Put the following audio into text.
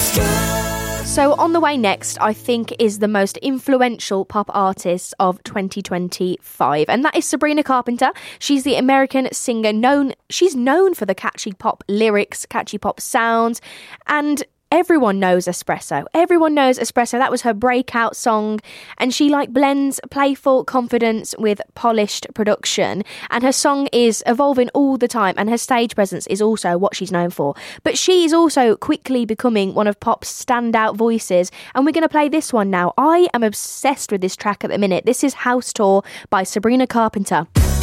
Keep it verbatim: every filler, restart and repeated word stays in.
So on the way next, I think, is the most influential pop artist of twenty twenty-five, and that is Sabrina Carpenter. She's the American singer known, she's known for the catchy pop lyrics, catchy pop sounds, and everyone knows Espresso. Everyone knows Espresso. That was her breakout song, and she like blends playful confidence with polished production, and her song is evolving all the time, and her stage presence is also what she's known for. But she is also quickly becoming one of pop's standout voices, and we're going to play this one now. I am obsessed with this track at the minute. This is House Tour by Sabrina Carpenter.